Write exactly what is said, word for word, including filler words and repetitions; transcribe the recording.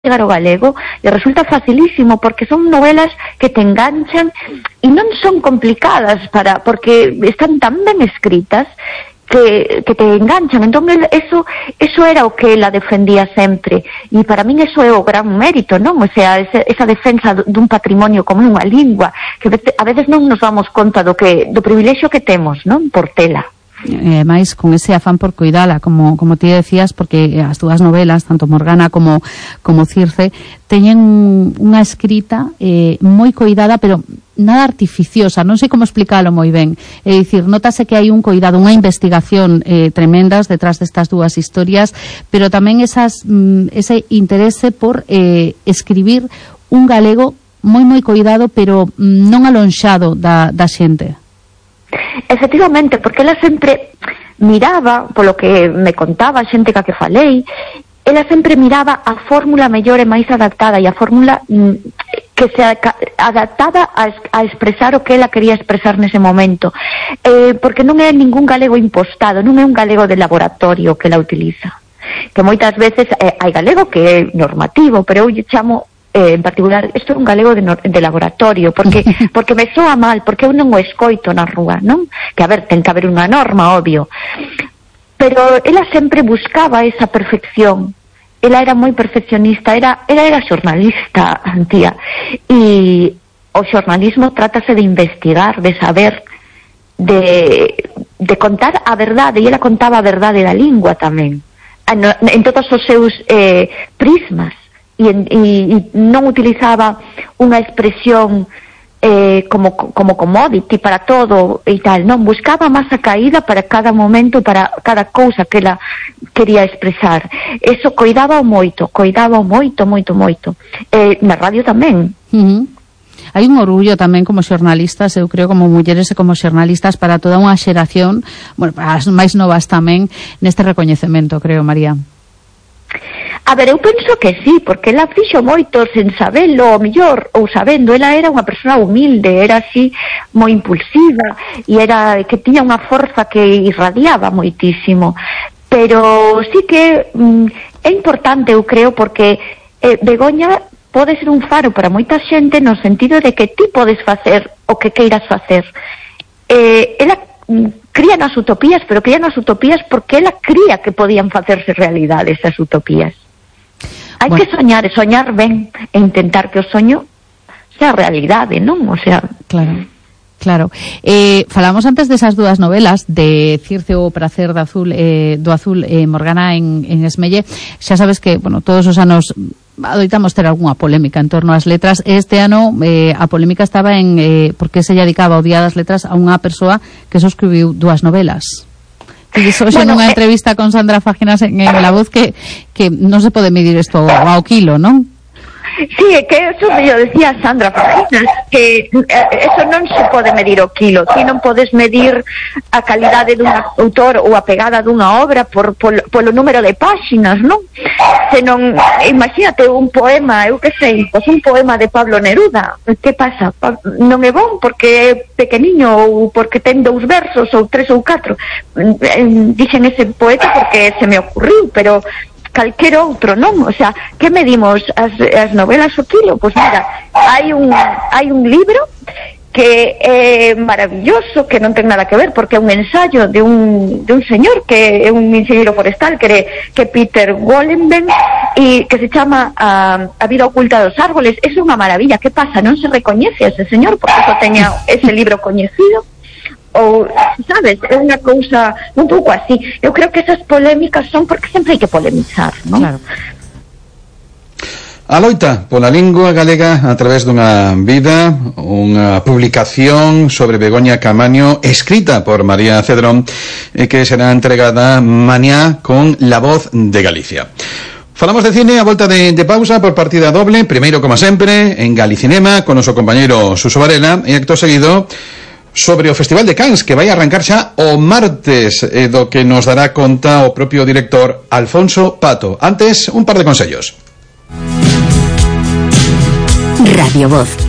investigar o galego e resulta facilísimo porque son novelas que te enganchan e non son complicadas para porque están tan ben escritas que, que te enganchan. Entón eso, eso era o que ela defendía sempre e para min eso é o gran mérito, non? O sea, esa, esa defensa dun patrimonio como unha lingua que a veces non nos damos conta do que do privilexio que temos, non? Por tela. E máis con ese afán por cuidala, como como ti decías, porque as túas novelas, tanto Morgana como como Circe, teñen unha escrita eh, moi coidada, pero nada artificiosa, non sei como explicalo moi ben. É dicir, notase que hai un coidado, unha investigación eh, tremendas detrás destas dúas historias, pero tamén esas mm, ese interese por eh, escribir un galego moi moi coidado, pero mm, non alonxado da, da xente. Efectivamente, porque ela sempre miraba, polo que me contaba a xente ca que falei, ela sempre miraba a fórmula mellor e máis adaptada, e a fórmula mm, que se adaptada a, a expresar o que ela quería expresar nese momento, eh, porque non é ningún galego impostado, non é un galego de laboratorio que ela utiliza, que moitas veces eh, hai galego que é normativo, pero eu lle chamo Eh, en particular, isto é un galego de, no, de laboratorio, porque porque me soa mal, porque eu non o escoito na rúa, non? Que a ver, ten que haber unha norma, obvio, pero ela sempre buscaba esa perfección. Ela era moi perfeccionista, era ela era xornalista, tía, e o xornalismo trátase de investigar, de saber, de, de contar a verdade, e ela contaba a verdade da lingua tamén, en, en todos os seus eh, prismas. E, e, e non utilizaba unha expresión eh, como, como commodity para todo e tal, non, buscaba máis a caída para cada momento, para cada cousa que ela quería expresar. Eso coidaba moito, coidaba moito, moito, moito. Eh, na radio tamén. Uh-huh. Hai un orgullo tamén como xornalistas, eu creo, como mulleres e como xornalistas para toda unha xeración, bueno, para as máis novas tamén, neste recoñecemento, creo, María. A ver, eu penso que sí, porque ela fixo moito sen sabelo, o mellor, ou sabendo, ela era unha persona humilde, era así moi impulsiva e era que tiña unha forza que irradiaba moitísimo, pero sí que mm, é importante, eu creo, porque eh, Begoña pode ser un faro para moita xente no sentido de que ti podes facer o que queiras facer. Eh, ela mm, cría nas utopías, pero cría nas utopías porque ela cría que podían facerse realidade esas utopías. Hai bueno. que soñar, e soñar ben, e intentar que o soño sea realidade, non? O sea... Claro, claro. Eh, falamos antes desas dúas novelas, de Circe o prazer do azul, eh, do azul e eh, Morgana en, en Esmelle. Xa sabes que, bueno, todos os anos adoitamos ter algunha polémica en torno ás letras. Este ano eh, a polémica estaba en eh, porque se lle dedicaba o Día das Letras a unha persoa que só escribiu dúas novelas. E iso xa bueno, nunha eh... entrevista con Sandra Fáginas en, en La Voz que, que non se pode medir isto ao kilo, non? Sí, é que eso me lo decía Sandra Fajinas, que eso non se pode medir o kilo, ti non podes medir a calidade dun autor ou a pegada dunha obra por, por, polo número de páxinas, non? Senón, imagínate un poema, eu que sei, pois un poema de Pablo Neruda, que pasa? Non é bon porque é pequeniño ou porque ten dous versos ou tres ou catro, dixen ese poeta porque se me ocurriu, pero calquer outro, non? O sea, que medimos as, as novelas o kilo? Pois mira, hai un hai un libro que é maravilloso, que non ten nada que ver porque é un ensayo de un de un señor que é un ingeniero forestal que é que Peter Wollenben e que se chama a, a vida oculta dos árboles. É unha maravilla. Que pasa? Non se recoñece a ese señor porque só teña ese libro coñecido? Ou, sabes, é unha cousa un pouco así. Eu creo que esas polémicas son porque sempre hai que polemizar, non? Claro. A loita pola lingua galega a través dunha vida, unha publicación sobre Begoña Caamaño escrita por María Cedrón e que será entregada mañá con La Voz de Galicia. Falamos de cine a volta de, de pausa por partida doble, primeiro como sempre en Galicinema con o noso compañeiro Suso Varela e acto seguido sobre o Festival de Cannes que vai arrancar xa o martes, eh, do que nos dará conta o propio director Alfonso Pato. Antes, un par de consellos. Radio Voz,